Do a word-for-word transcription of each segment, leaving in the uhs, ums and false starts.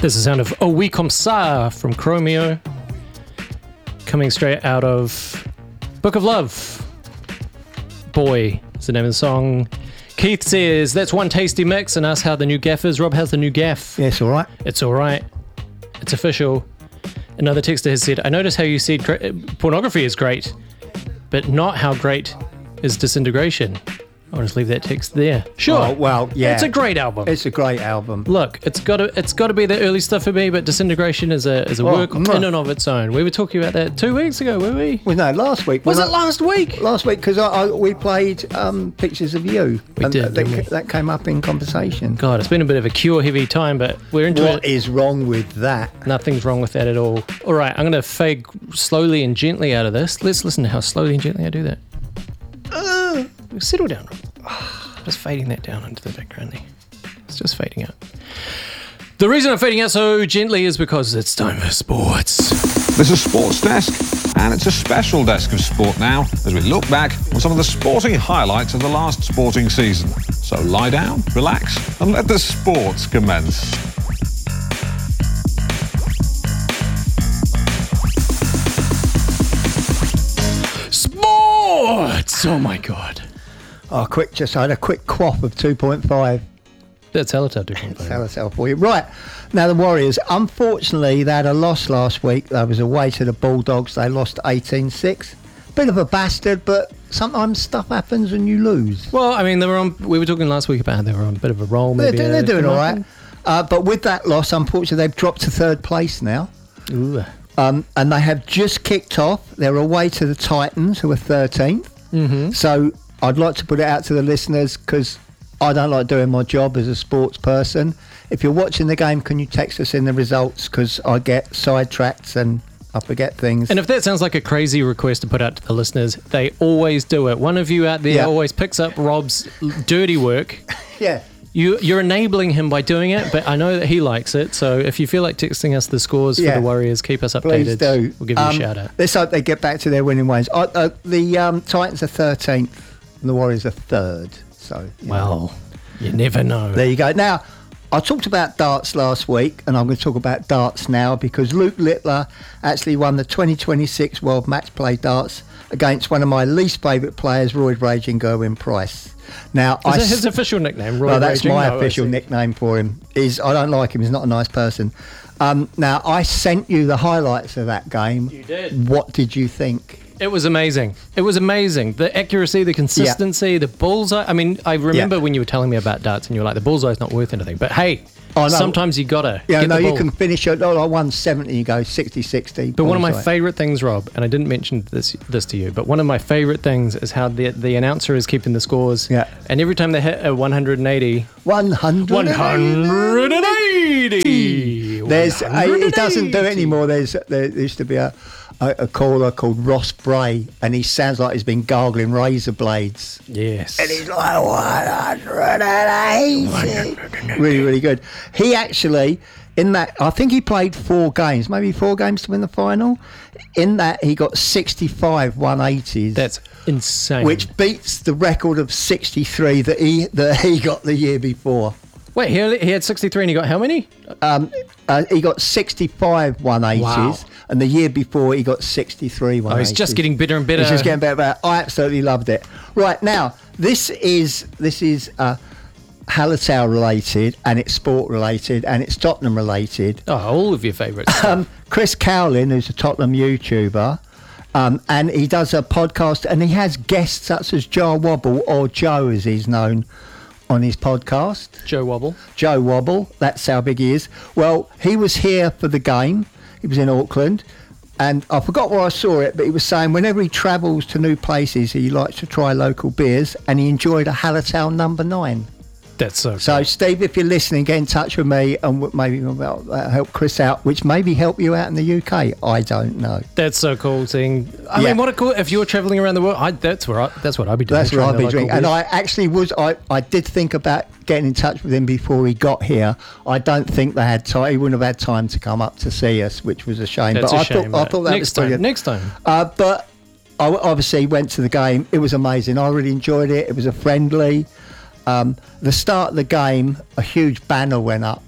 This is the sound of Oh Oui Comme Ça from Chromeo, coming straight out of Book of Love. Boy is the name of the song. Keith says, that's one tasty mix, and asks how the new gaff is. Rob, how's the new gaff? Yeah, it's all right. It's all right. It's official. Another texter has said, I notice how you said cra- pornography is great, but not how great is Disintegration. I'll just leave that text there. Sure. Oh, well, yeah. It's a great album. It's a great album. Look, it's got to it's got to be the early stuff for me, but Disintegration is a is a Oh, work mwah. in and of its own. We were talking about that two weeks ago, were we? Well, no, last week. Was Well, it last week? Last week, because I, I, we played um, Pictures of You. We and did, That, didn't we? that came up in conversation. God, it's been a bit of a cure-heavy time, but we're into What it. is wrong with that? Nothing's wrong with that at all. All right, I'm going to fade slowly and gently out of this. Let's listen to how slowly and gently I do that. Uh, settle down. Just fading that down into the background there. It's just fading out. The reason I'm fading out so gently is because it's time for sports. There's a sports desk, and it's a special desk of sport now as we look back on some of the sporting highlights of the last sporting season. So lie down, relax, and let the sports commence. Sports! Oh my God. Oh, quick, just I had a quick quaff of two point five. That's Hallertau two point five. Hallertau for you. Right, now the Warriors, unfortunately, they had a loss last week. They was away to the Bulldogs. They lost eighteen six. Bit of a bastard, but sometimes stuff happens and you lose. Well, I mean, they were on. We were talking last week about how they were on a bit of a roll. They're, Maybe they're a- doing all right. Uh, but with that loss, unfortunately, they've dropped to third place now. Ooh. Um, and they have just kicked off. They're away to the Titans, who are thirteenth. Mm-hmm. So I'd like to put it out to the listeners because I don't like doing my job as a sports person. If you're watching the game, can you text us in the results? Because I get sidetracked and I forget things. And if that sounds like a crazy request to put out to the listeners, they always do it. One of you out there Yeah. always picks up Rob's dirty work. yeah. You, you're enabling him by doing it, but I know that he likes it. So if you feel like texting us the scores Yeah. for the Warriors, keep us updated. Please do. We'll give you Um, a shout out. Let's hope they get back to their winning ways. Uh, uh, the um, Titans are thirteenth and the Warriors are third. So you know. Well, you never know. There you go. Now, I talked about darts last week, and I'm going to talk about darts now because Luke Littler actually won the twenty twenty-six World Match Play Darts against one of my least favourite players, Royd Raging Gerwin Price. Now, Is I that his s- official nickname? Roy well, that's Raging? my Oh, I official see. nickname for him. Is I don't like him. He's not a nice person. Um, now, I sent you the highlights of that game. You did. What did you think? It was amazing. It was amazing. The accuracy, the consistency, the bullseye. I mean, I remember Yeah. when you were telling me about darts and you were like, the bullseye's not worth anything. But hey, Oh, no. sometimes you gotta Yeah, get no, the you ball. can finish it. Oh, I won seventy. You go sixty sixty. But one of my favourite things, Rob, and I didn't mention this this to you, but one of my favourite things is how the the announcer is keeping the scores. Yeah. And every time they hit a one hundred eighty, one hundred. one hundred eighty. There's a, he doesn't do it anymore. There's there used to be a, a, a caller called Ross Bray, and he sounds like he's been gargling razor blades. Yes. And he's like one hundred eighty. Really, really good. He actually, in that, I think he played four games, maybe four games to win the final. In that, he got sixty-five one eighties. That's insane. which beats the record of sixty-three that he that he got the year before. Wait, he, he had sixty-three and he got how many? Um, uh, he got sixty-five one eighties, Wow. and the year before he got sixty-three one Oh, eighties. he's just getting better and better. He's just getting better. better. I absolutely loved it. Right now, this is this is uh, Hallertau related, and it's sport related, and it's Tottenham related. Oh, all of your favourites. Um, Chris Cowlin, who's a Tottenham YouTuber, um, and he does a podcast, and he has guests such as Joe Wobble, or Joe as he's known on his podcast. Joe Wobble. Joe Wobble, that's how big he is. Well, he was here for the game. He was in Auckland. And I forgot where I saw it, but he was saying whenever he travels to new places, he likes to try local beers, and he enjoyed a Hallertau number nine. That's so So, cool. Steve, if you're listening, get in touch with me and w- maybe about uh, help Chris out, which maybe help you out in the U K. I don't know. That's so cool seeing. I Yeah. mean, what a cool. If you're traveling around the world, I, that's where I, that's what I'd be doing. That's what trying I'd to be like doing. all And these- I actually was, I, I did think about getting in touch with him before he got here. I don't think they had time. He wouldn't have had time to come up to see us, which was a shame. That's but a I shame. thought, I but thought that next was time. brilliant. Next time. Uh, but I w- obviously went to the game. It was amazing. I really enjoyed it. It was a friendly. Um, the start of the game, a huge banner went up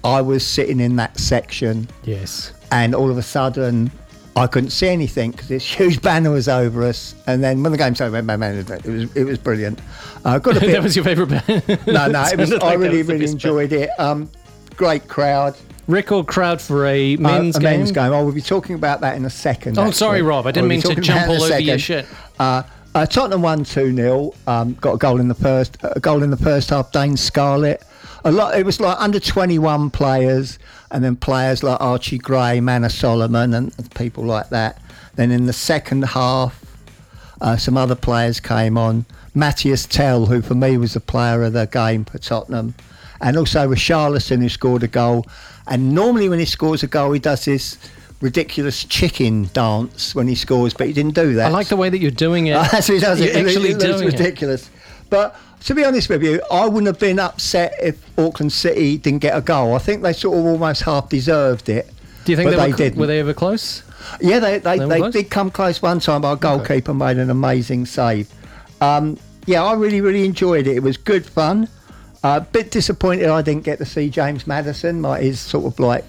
I was sitting in that section, Yes. and all of a sudden I couldn't see anything because this huge banner was over us. And then when the game's over, man, man, it was it was brilliant. Uh, got a bit. That was your favourite band? No, no, it was. Sounded I like that really, was the really best enjoyed it. Um, great crowd. Record crowd for a Uh, men's a game. men's game. I will be talking about that in a second. Oh, actually. sorry, Rob. I didn't will be mean to talking jump about it in all a over your second. shit. Uh, uh, Tottenham won two nil. Um, got a goal in the first. A goal in the first half. Dane Scarlett. A lot. It was like under twenty-one players, and then players like Archie Gray, Manor Solomon, and, and people like that. Then in the second half, uh, some other players came on. Matthias Tell, who for me was the player of the game for Tottenham, and also Richarlison, who scored a goal. And normally when he scores a goal, he does this ridiculous chicken dance when he scores, but he didn't do that. I like the way that you're doing it. That's what he does. You're it. actually it, it looks doing it. ridiculous. But to be honest with you, I wouldn't have been upset if Auckland City didn't get a goal. I think they sort of almost half deserved it. Do you think but they, they were, didn't. were they ever close? Yeah, they they, They were they close? did come close one time. Our goalkeeper okay. made an amazing save. Um, yeah, I really, really enjoyed it. It was good fun. A uh, bit disappointed I didn't get to see James Maddison. My is sort of like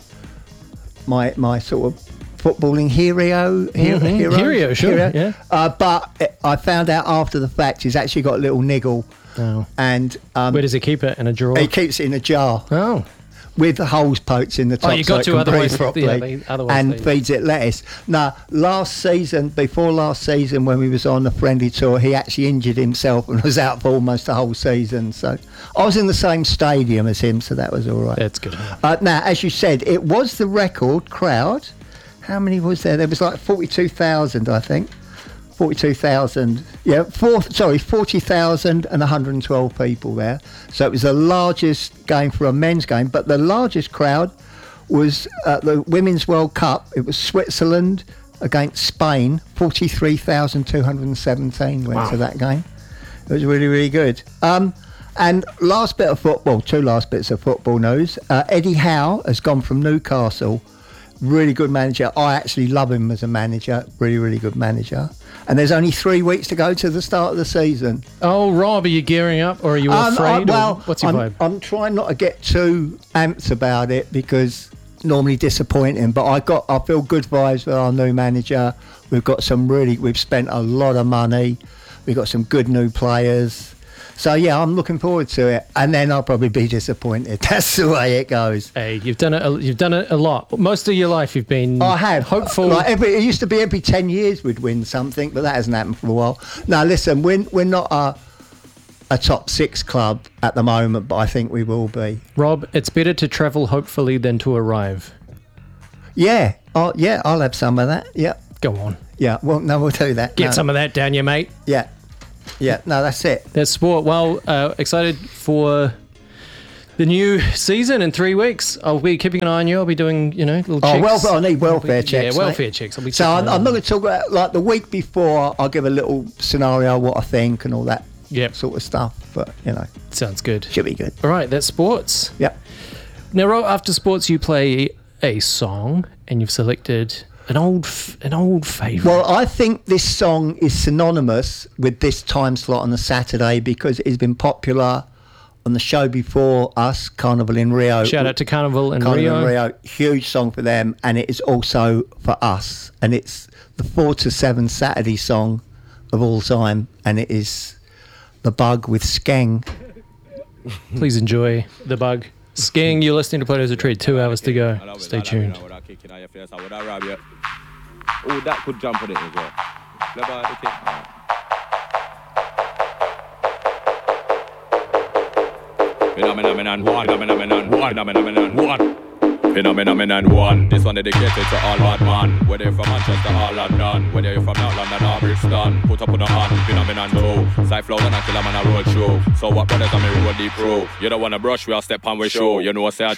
my my sort of footballing hero. Hero, Mm-hmm. hero, Hero, sure, hero. yeah. Uh, but it, I found out after the fact he's actually got a little niggle. Oh. And um, Where does he keep it? In a drawer? he keeps it in a jar. Oh. With the holes poked in the top, Oh, you so got it to, can otherwise- breathe properly, yeah, they- otherwise and they- feeds it lettuce. Now, last season, before last season, when we was on the friendly tour, he actually injured himself and was out for almost the whole season. So I was in the same stadium as him, so that was all right. That's good. Uh, now, as you said, it was the record crowd. How many was there? There was like forty-two thousand, I think. forty-two thousand, yeah, four, sorry, forty thousand and one hundred twelve people there. So it was the largest game for a men's game, but the largest crowd was uh, the Women's World Cup. It was Switzerland against Spain. forty-three thousand two hundred seventeen went Wow. to that game. It was really, really good. Um, and last bit of football, two last bits of football news. Uh, Eddie Howe has gone from Newcastle. Really good manager. I actually love him as a manager. Really, really good manager. And there's only three weeks to go to the start of the season. Oh, Rob, are you gearing up or are you Um, afraid? I, or well, what's your I'm, vibe? I'm trying not to get too amped about it because normally disappointing. But I got, I feel good vibes with our new manager. We've got some really, we've spent a lot of money. We've got some good new players. So yeah, I'm looking forward to it, and then I'll probably be disappointed. That's the way it goes. Hey, you've done it. A, you've done it a lot. Most of your life, you've been. I have hopeful. Like every, it used to be every ten years we'd win something, but that hasn't happened for a while. Now listen, we're we're not a a top six club at the moment, but I think we will be. Rob, it's better to travel hopefully than to arrive. Yeah, oh yeah, I'll have some of that. Yeah, Go on, yeah. Well, no, we'll do that. get no. some of that down you, mate. Yeah, yeah. No, that's it. That's sport. Well, uh, excited for the new season in three weeks. I'll be keeping an eye on you. I'll be doing, you know, little Oh, checks. welfare. I need welfare Yeah, checks. welfare mate. checks. I'll be So checking I'm, them I'm out. not going to talk about like the week before. I'll give a little scenario what I think and all that Yep. sort of stuff. But you know, Sounds good. should be good. All right, that's sports. Yeah. Now, Rob, after sports, you play a song, and you've selected an old, f- an old favourite. Well, I think this song is synonymous with this time slot on the Saturday because it has been popular on the show before us, Carnival in Rio. Shout out to Carnival in Carnival Rio. in Rio, huge song for them, and it is also for us. And it's the four to seven Saturday song of all time, and it is The Bug with Skeng. Please enjoy The Bug. Skeng, you're listening to Plato's a Treat. Two hours to go. Stay tuned. Oh, that could jump on it as well. Phenomenon one, phenomenon one, phenomenon one. Phenomenon one. This one dedicated to all bad man. Whether you're from Manchester or London, whether you're from North London or Bristol, put up on the hand. Phenomenon two. Cyflow and I kill 'em on a road show. So what brothers on me road deep pro? You don't wanna brush, we'll step on with show. You know say I